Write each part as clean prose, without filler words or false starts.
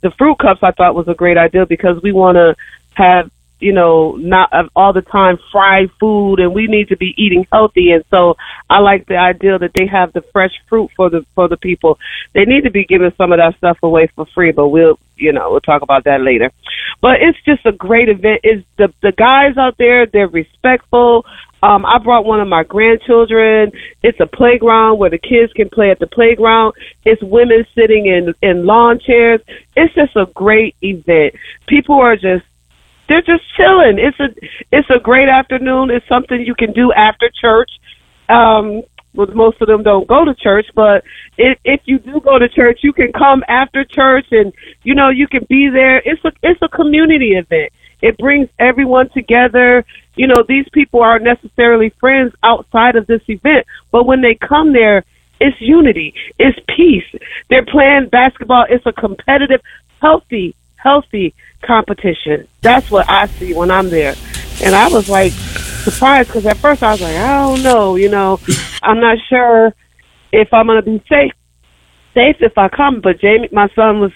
the fruit cups I thought was a great idea because we want to have, not all the time fried food, and we need to be eating healthy. And so I like the idea that they have the fresh fruit for the people. They need to be giving some of that stuff away for free, but we'll talk about that later. But it's just a great event. It's the guys out there, they're respectful. I brought one of my grandchildren. It's a playground where the kids can play at the playground. It's women sitting in lawn chairs. It's just a great event. People are they're just chilling. It's a great afternoon. It's something you can do after church. Well, most of them don't go to church, but if you do go to church, you can come after church, and you can be there. It's a community event. It brings everyone together. These people aren't necessarily friends outside of this event, but when they come there, it's unity, it's peace. They're playing basketball. It's a competitive, healthy competition. That's what I see when I'm there. And I was like surprised because at first I was like, I don't know, I'm not sure if I'm going to be safe if I come. But Jamie, my son was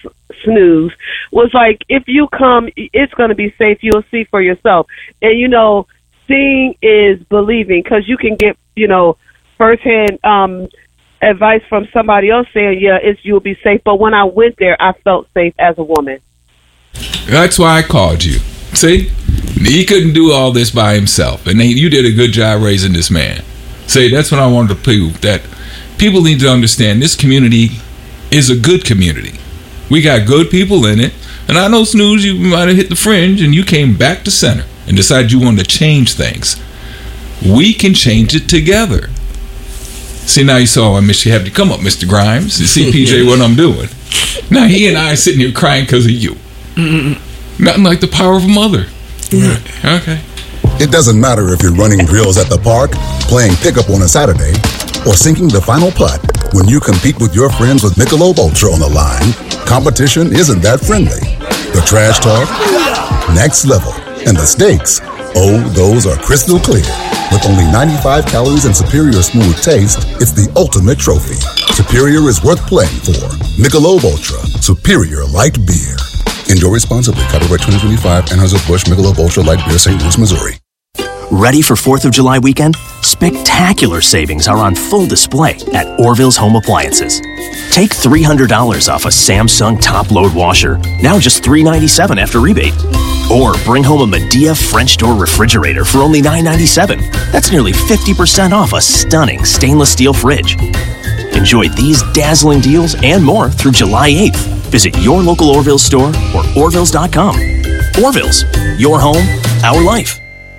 like, if you come, it's going to be safe. You'll see for yourself. And, seeing is believing, because you can get, firsthand advice from somebody else saying, yeah, you'll be safe. But when I went there, I felt safe as a woman. That's why I called you. See? He couldn't do all this by himself. And you did a good job raising this man. See, that's what I wanted to prove, that people need to understand this community is a good community. We got good people in it. And I know, Snooze, you might have hit the fringe and you came back to center and decided you wanted to change things. We can change it together. See, now you saw I miss you have to come up, Mr. Grimes. You see, PJ, what I'm doing. Now he and I are sitting here crying because of you. Nothing like the power of a mother. Okay. It doesn't matter if you're running drills at the park, playing pickup on a Saturday, or sinking the final putt. When you compete with your friends with Michelob Ultra on the line, competition isn't that friendly. The trash talk, next level, and the stakes, those are crystal clear. With only 95 calories and superior smooth taste, it's the ultimate trophy. Superior is worth playing for. Michelob Ultra, superior light beer. Enjoy responsibly. Copyright 2025, Anheuser-Busch Michelob Ultra Light Beer, St. Louis, Missouri. Ready for 4th of July weekend? Spectacular savings are on full display at Orville's Home Appliances. Take $300 off a Samsung top-load washer, now just $397 after rebate. Or bring home a Medea French door refrigerator for only $997. That's nearly 50% off a stunning stainless steel fridge. Enjoy these dazzling deals and more through July 8th. Visit your local Orville store or Orvilles.com. Orville's, your home, our life.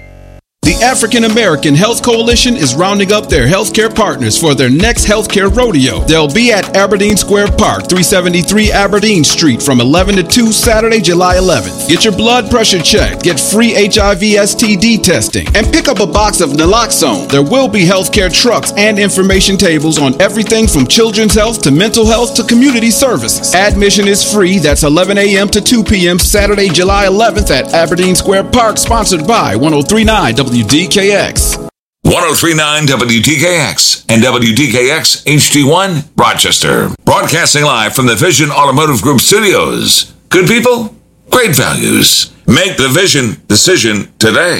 The African American Health Coalition is rounding up their healthcare partners for their next healthcare rodeo. They'll be at Aberdeen Square Park, 373 Aberdeen Street from 11 to 2 Saturday, July 11th. Get your blood pressure checked, get free HIV STD testing, and pick up a box of naloxone. There will be healthcare trucks and information tables on everything from children's health to mental health to community services. Admission is free. That's 11 a.m. to 2 p.m. Saturday, July 11th at Aberdeen Square Park, sponsored by 1039 WDKX. 1039 WDKX and WDKX HD1 Rochester. Broadcasting live from the Vision Automotive Group studios. Good people, great values. Make the Vision decision today.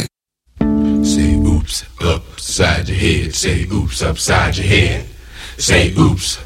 Say oops upside your head. Say oops upside your head. Say oops